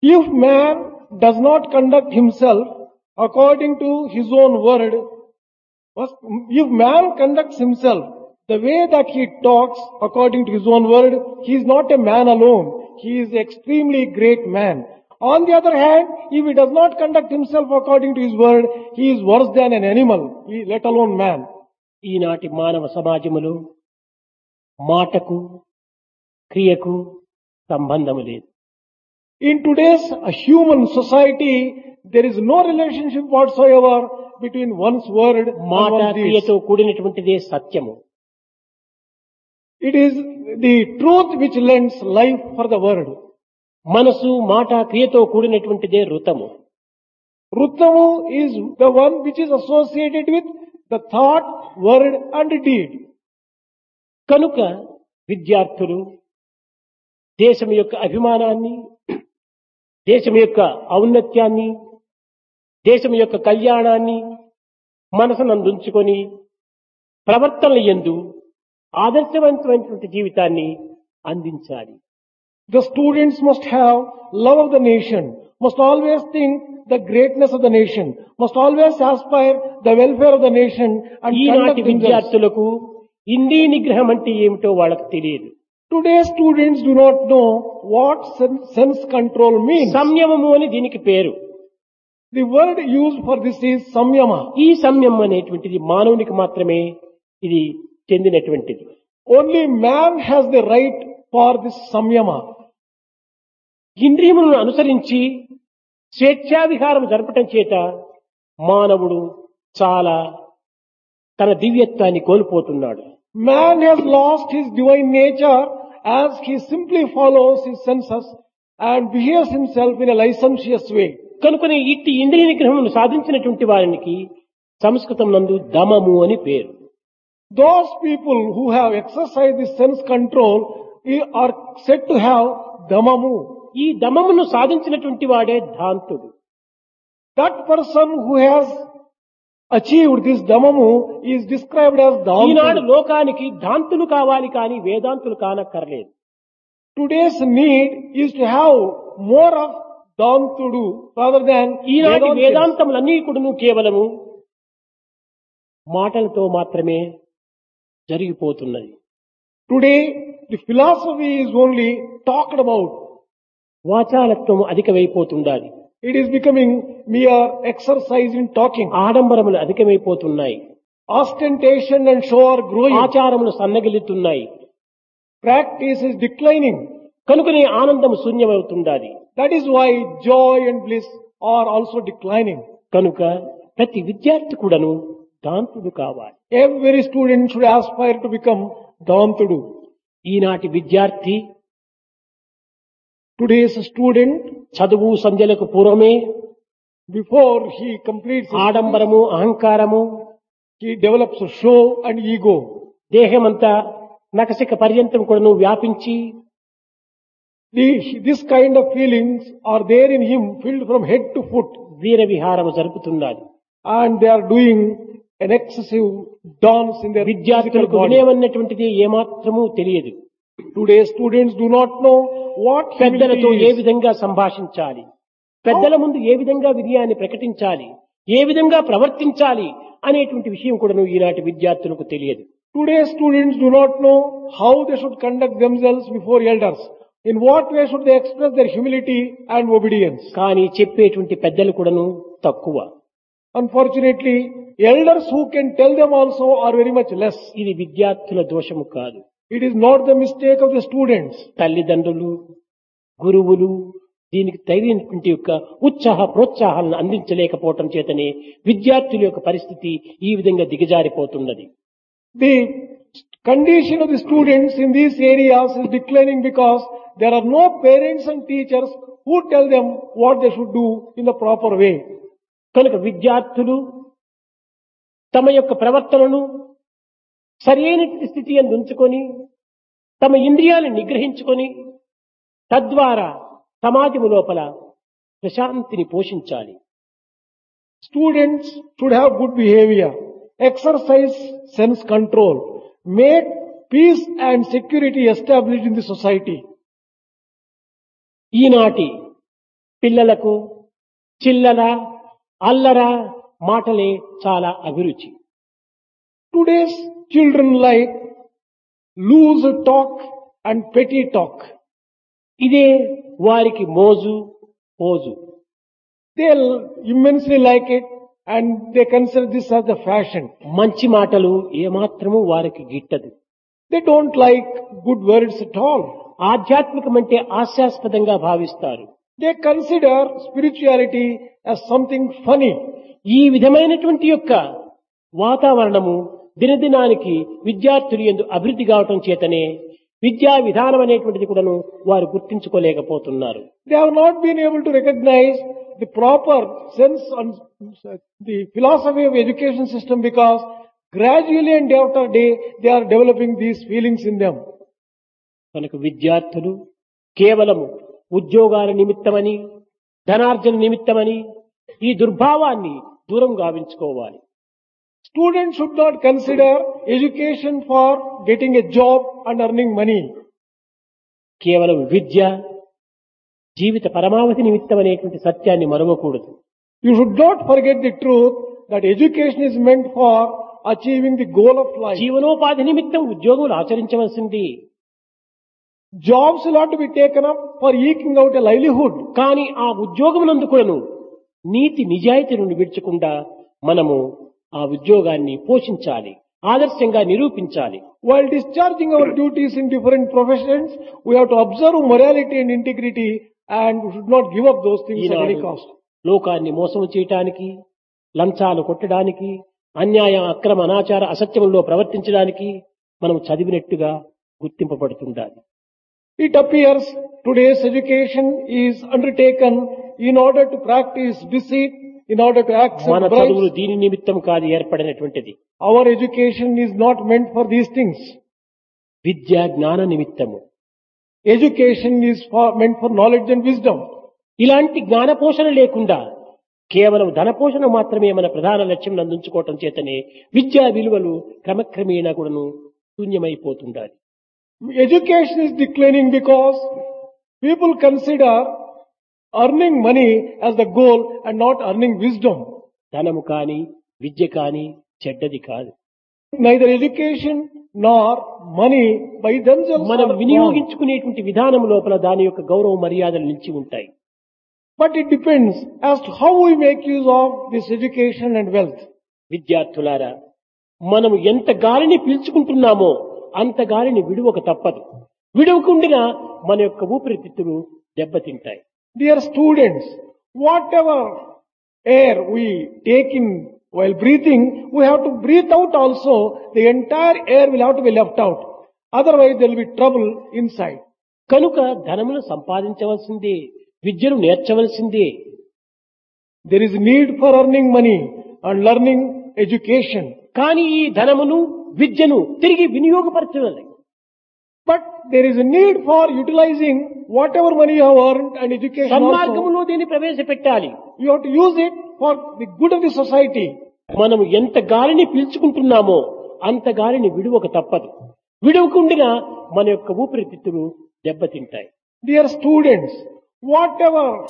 If man does not conduct himself according to his own word, if man conducts himself the way that he talks according to his own word, he is not a man alone. He is an extremely great man. On the other hand, if he does not conduct himself according to his word, he is worse than an animal, let alone man. ఈనాటి మానవ సమాజములో మాటకు క్రియకు సంబంధము లేదు. In today's human society, there is no relationship whatsoever between one's word and మాట one's deeds. క్రియతో కూడినటువంటిదే సత్యము. It is the truth which lends life for the word. మనసు మాట క్రియతో కూడినటువంటిదే ఋతము. Ruttamu is the one which is associated with the thought, word and deed. కనుక విద్యార్థులు దేశం యొక్క అభిమానాన్ని, దేశం యొక్క ఔన్నత్యాన్ని, దేశం యొక్క కళ్యాణాన్ని మనసునందుంచుకొని ప్రవర్తనల యందు ఆదర్శవంతమైనటువంటి జీవితాన్ని అందించాలి. The students must have love of the nation, must always think the greatness of the nation, must always aspire the welfare of the nation and ఈనాటి conduct themselves. విద్యార్థులకు ఇంద్రియ నిగ్రహం అంటే ఏమిటో వాళ్ళకు తెలియదు. Today's students do not know what sense control means. సంయమము అని దీనికి పేరు. The word used for this is samyama. ఈ సంయమం అనేటువంటిది మానవునికి మాత్రమే ఇది చెందినటువంటిది. Only man has the right for this samyama. ఇంద్రియములను అనుసరించి స్వేచ్ఛావిహారం జరపటం చేత మానవుడు చాలా తన దివ్యత్వాన్ని కోల్పోతున్నాడు. Man has lost his divine nature as he simply follows his senses and behaves himself in a licentious way. కనుకనే ఇట్టి ఇంద్రియ నిగ్రహమును సాధించినటువంటి వారికి సంస్కృతం నందు దమము అని పేరు. Those people who have exercised this sense control are said to have damamu. ఈ దమమును సాధించినటువంటి వాడే ధాంతుడు. That person who has achieved this damamu is described as Eenadu dhantu. లోకానికి ధాంతులు కావాలి కానీ వేదాంతులు కానక్కర్లేదు. Today's need is to have more of dhantudu rather than ఈనాటి Vedantins. వేదాంతములన్నీ కూడాను కేవలము మాటలతో మాత్రమే జరిగిపోతున్నది. Today the philosophy is only talked about. వాచాలత్వము అధికమైపోతుండాలి. It is becoming mere exercise in talking. ఆడంబరములు అధికమైపోతున్నాయి. Ostentation and show are growing. ఆచారములు సన్నగిల్లుతున్నాయి. Practice is declining. కనుకనే ఆనందము శూన్యమవుతుండాలి. That is why joy and bliss are also declining. కనుక ప్రతి విద్యార్థి కూడాను దాంతుడు కావాలి. Every student should aspire to become dhantudu. ఈనాటి విద్యార్థి Today's student, చదువు సంధ్యలకు పూర్వమే before he completes his ఆడంబరము అహంకారము he develops a show and ego. దేహమంతా నకసిక పర్యంతం కూడాను వ్యాపించి This kind of feelings are there in him, filled from head to foot, Veera విహారము జరుపుతున్నది. and they are doing an excessive dance in their physical విద్యార్థులకు body. వినయమన్నటువంటిది ఏమాత్రము తెలియదు. Today's students do not know what పెద్దలతో humility A is. విధంగా సంభాషించాలి, పెద్దల ముందు ఏ విధంగా వినయాన్ని ప్రకటించాలి, ఏ విధంగా ప్రవర్తించాలి అనేటువంటి విషయం కూడాను ఈనాటి విద్యార్థులకు తెలియదు. Today's students do not know how they should conduct themselves before elders. In what way should they express their humility and obedience? కానీ చెప్పేటువంటి పెద్దలు కూడాను తక్కువ. Unfortunately, elders who can tell them also are very much less. ఇది విద్యార్థుల దోషము కాదు. It is not the mistake of the students. తల్లిదండ్రులు, గురువులు దీనికి తగినటువంటి యొక్క ఉత్సాహ ప్రోత్సాహాలను అందించలేకపోవటం చేతనే విద్యార్థుల యొక్క పరిస్థితి ఈ విధంగా దిగజారిపోతున్నది. The condition of the students in these areas is declining because there are no parents and teachers who tell them what they should do in the proper way. కనుక విద్యార్థులు తమ యొక్క ప్రవర్తనను సరైన స్థితి యందు ఉంచుకొని తమ ఇంద్రియాలను నిగ్రహించుకొని తద్వారా సమాజము లోపల ప్రశాంతిని పోషించాలి. Students should have good behavior, exercise sense control, make peace and security established in the society. ఈనాటి పిల్లలకు చిల్లర అల్లర మాటలే చాలా అభిరుచి. Today's children like loose talk and petty talk. ఇదే వారికి మోజు pose. They immensely like it and they consider this as the fashion. మంచి మాటలు ఏమాత్రము వారికి గిట్టదు. They don't like good words at all. ఆధ్యాత్మికం అంటే హాస్యాస్పదంగా భావిస్తారు. They consider spirituality as something funny. ఈ విధమైనటువంటి యొక్క వాతావరణము దినదినానికి విద్యార్థులు యందు అభివృద్ధి కావటం చేతనే విద్యా విధానం అనేటువంటిది కూడాను వారు గుర్తించుకోలేకపోతున్నారు. They have not been able to recognize the proper sense and the philosophy of education system because gradually and day after day they are developing these feelings in them. కనుక విద్యార్థులు కేవలము ఉద్యోగాల నిమిత్తమని ధనార్జన నిమిత్తమని ఈ దుర్భావాన్ని దూరం గావించుకోవాలి. Students should not consider education for getting a job and earning money. కేవలం విద్య జీవిత పరమావధి నిమిత్తం అనేటువంటి సత్యాన్ని మరవకూడదు. You should not forget the truth that education is meant for achieving the goal of life. జీవనోపాధి నిమిత్తం ఉద్యోగులు ఆచరించవలసింది. Jobs will have to be taken up for eking out a livelihood. కానీ ఆ ఉద్యోగమునందు కూడాను నీతి నిజాయితీలను విడిచకుండా మనము ఆ ఉద్యోగాన్ని పోషించాలి, ఆదర్శంగా నిరూపించాలి. While discharging our duties in different professions, we have to observe morality and integrity and we should not give up those things at any cost. లోకాన్ని మోసము చేయటానికి, లంచాలు కొట్టడానికి, అన్యాయ అక్రమ అనాచార అసత్యములో ప్రవర్తించడానికి మనం చదివినట్టుగా గుర్తింపబడుతుండాలి. It appears today's education is undertaken in order to practice deceit, in order to accept మన చదువులు bribes. దీని నిమిత్తం కాదు ఏర్పడినటువంటిది. Our education is not meant for these things. విద్య జ్ఞాన నిమిత్తము. Education is meant for knowledge and wisdom. ఇలాంటి జ్ఞాన పోషణ లేకుండా కేవలం ధన పోషణ మాత్రమే మన ప్రధాన లక్ష్యం అందించుకోవటం చేతనే విద్యా విలువలు క్రమక్రమేణా కూడాను శూన్యమైపోతుండాలి. Education is declining because people consider earning money as the goal and not earning wisdom. ధనము కాని విద్య కాని చెడ్డది కాదు. Neither education nor money by themselves మనం are wrong. వినియోగించుకునేటువంటి విధానం లోపల దాని యొక్క గౌరవ మర్యాదలు నిలిచి ఉంటాయి. But it depends as to how we make use of this education and wealth. విద్యార్థులారా, మనము ఎంత గాలిని పీల్చుకుంటున్నామో అంత గాలిని విడువక తప్పదు. విడవకుండిగా మన యొక్క ఊపిరితిత్తులు దెబ్బతింటాయి. Dear students, whatever air we take in while breathing, we have to breathe out also. The entire air will have to be left out. Otherwise there will be trouble inside. కనుక ధనమును సంపాదించవలసిందే, విద్యను నేర్చవలసిందే. There is need for earning money and learning education. కానీ ఈ ధనమును విద్యను తిరిగి వినియోగపరచాలి. But there is a need for utilizing whatever money you have earned and education also. సన్మార్గంలో దీన్ని ప్రవేశపెట్టాలి. You have to use it for the good of the society. మనము ఎంత గాలిని పీల్చుకుంటున్నామో అంత గాలిని విడువక తప్పదు. విడవకుండిగా మన యొక్క ఊపిరితిత్తులు దెబ్బతింటాయి. Dear students, whatever